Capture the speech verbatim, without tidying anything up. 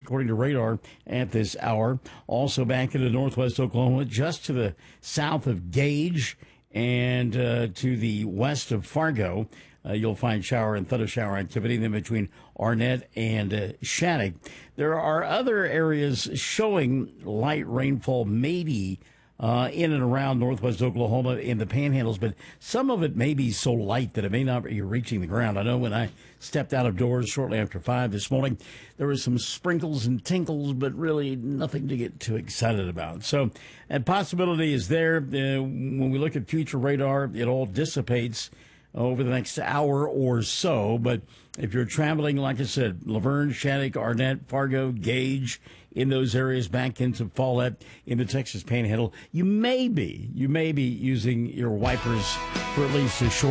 according to radar at this hour. Also back into northwest Oklahoma, just to the south of Gage and uh, to the west of Fargo. Uh, you'll find shower and thunder shower activity. Then between Arnett and uh, Shattuck, there are other areas showing light rainfall, maybe uh, in and around northwest Oklahoma in the panhandles, but some of it may be so light that it may not be reaching the ground. I know when I stepped out of doors shortly after five this morning, there were some sprinkles and tinkles, but really nothing to get too excited about. So that possibility is there. Uh, when we look at future radar, it all dissipates over the next hour or so. But if you're traveling, like I said, Laverne, Shattuck, Arnett, Fargo, Gage, in those areas back into Follett, in the Texas Panhandle, you may be, you may be using your wipers for at least a short